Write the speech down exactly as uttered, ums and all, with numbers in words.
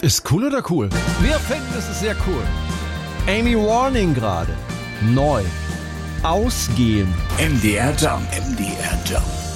Ist cool oder cool? Wir finden, es ist sehr cool. Amy Warning gerade. Neu. Ausgehen. M D R Jump. M D R Jump.